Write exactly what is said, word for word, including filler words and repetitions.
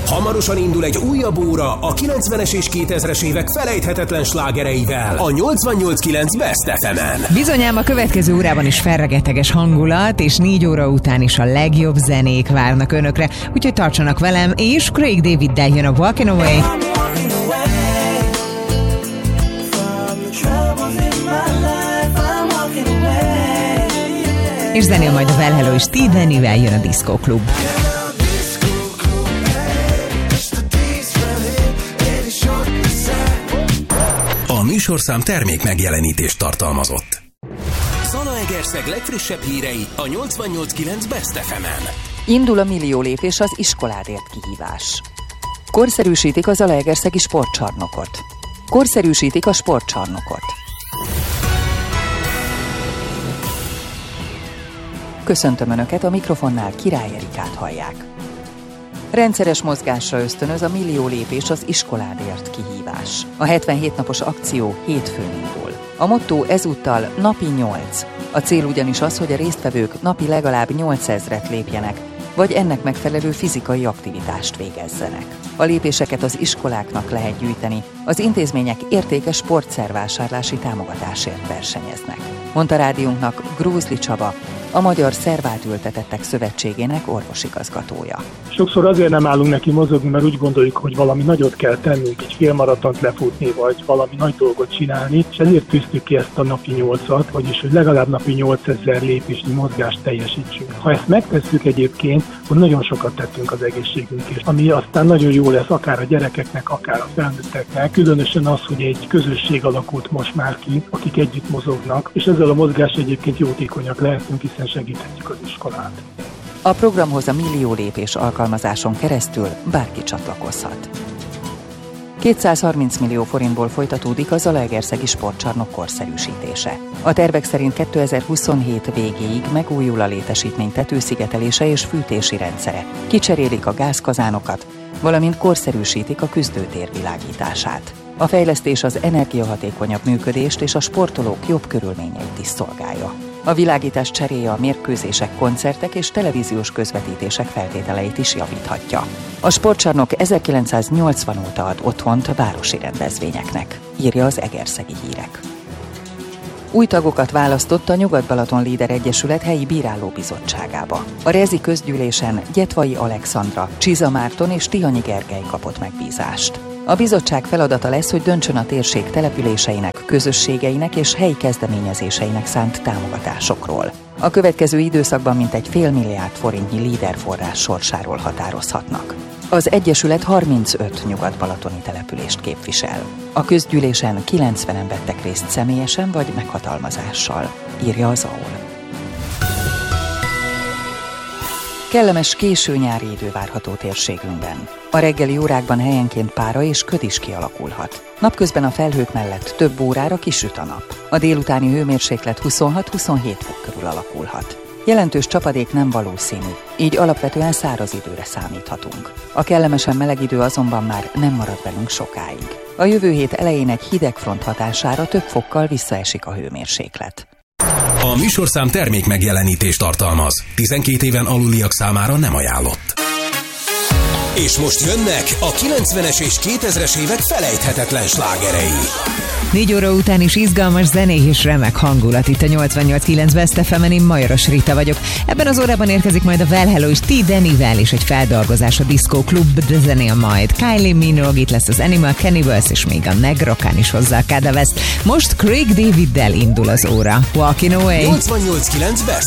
Hamarosan indul egy újabb óra a kilencvenes és kétezres évek felejthetetlen slágereivel a nyolcvannyolc kilenc Best ef emen. Bizonyám a következő órában is ferregeteges hangulat, és négy óra után is a legjobb zenék várnak önökre, úgyhogy tartsanak velem, és Craig Daviddel jön a Walking Away. És zenél majd a Well Hello, és T. Dannyvel jön a Disco Club. A műsorszám termék megjelenítést tartalmazott. Zalaegerszeg legfrissebb hírei a nyolcvannyolc kilenc Best ef emen. Indul a millió lépés az iskoládért kihívás. Korszerűsítik a zalaegerszegi sportcsarnokot. Korszerűsítik a sportcsarnokot. Köszöntöm Önöket, a mikrofonnál Király Erikát hallják. Rendszeres mozgásra ösztönöz a millió lépés az iskoládért kihívás. A hetvenhét napos akció hétfőn indul. A motto ezúttal napi nyolc. A cél ugyanis az, hogy a résztvevők napi legalább nyolcezret lépjenek, vagy ennek megfelelő fizikai aktivitást végezzenek. A lépéseket az iskoláknak lehet gyűjteni, az intézmények értékes sportszervásárlási támogatásért versenyeznek, mondta rádiónknak Grózli Csaba, a Magyar Szervátültetettek Szövetségének orvosigazgatója. Sokszor azért nem állunk neki mozogni, mert úgy gondoljuk, hogy valami nagyot kell tennünk, egy félmaratont lefutni, vagy valami nagy dolgot csinálni, és ezért tűztük ki ezt a napi nyolcat, vagyis hogy legalább napi nyolcezer lépésnyi mozgást teljesítsünk. Ha ezt megtesszük egyébként, akkor nagyon sokat tettünk az egészségünkért, ami aztán nagyon jó lesz akár a gyerekeknek, akár a felnőtteknek. Különösen az, hogy egy közösség alakult most már ki, akik együtt mozognak, és ezzel a mozgás egyébként jótékonyak lehetünk, hiszen segíthetjük az iskolát. A programhoz a millió lépés alkalmazáson keresztül bárki csatlakozhat. kétszázharminc millió forintból folytatódik a zalaegerszegi sportcsarnok korszerűsítése. A tervek szerint kétezer-huszonhét végéig megújul a létesítmény tetőszigetelése és fűtési rendszere. Kicserélik a gázkazánokat, valamint korszerűsítik a küzdőtér világítását. A fejlesztés az energiahatékonyabb működést és a sportolók jobb körülményeit is szolgálja. A világítás cseréje a mérkőzések, koncertek és televíziós közvetítések feltételeit is javíthatja. A sportcsarnok ezerkilencszáznyolcvan óta ad otthont városi rendezvényeknek, írja az Egerszegi Hírek. Új tagokat választott a Nyugat-Balaton Líder Egyesület helyi bírálóbizottságába. A rezi közgyűlésen Gyetvai Alexandra, Csiza Márton és Tihanyi Gergely kapott megbízást. A bizottság feladata lesz, hogy döntsön a térség településeinek, közösségeinek és helyi kezdeményezéseinek szánt támogatásokról. A következő időszakban mintegy fél milliárd forintnyi líder forrás sorsáról határozhatnak. Az Egyesület harmincöt nyugat-balatoni települést képvisel. A közgyűlésen kilencvenen vettek részt személyesen vagy meghatalmazással, írja az á o el. Kellemes késő nyári idő várható térségünkben. A reggeli órákban helyenként pára és köd is kialakulhat. Napközben a felhők mellett több órára kisüt a nap. A délutáni hőmérséklet huszonhat-huszonhét fok körül alakulhat. Jelentős csapadék nem valószínű, így alapvetően száraz időre számíthatunk. A kellemesen meleg idő azonban már nem marad velünk sokáig. A jövő hét elején egy hideg front hatására több fokkal visszaesik a hőmérséklet. A műsorszám termék megjelenítést tartalmaz. tizenkét éven aluliak számára nem ajánlott. És most jönnek a kilencvenes és kétezres évek felejthetetlen slágerei. Négy óra után is izgalmas zenék és remek hangulat itt a nyolcvannyolc kilenc Best ef emen, én Majoros Rita vagyok. Ebben az órában érkezik majd a Well Hello és T. Dannyvel, és egy feldolgozás a Disco Club, de zenél majd Kylie Minogue, itt lesz az Animal Cannibals, és még a Negrokán is hozzá a Cada West. Most Craig Daviddel indul az óra. Walking Away. nyolcvannyolc kilenc Best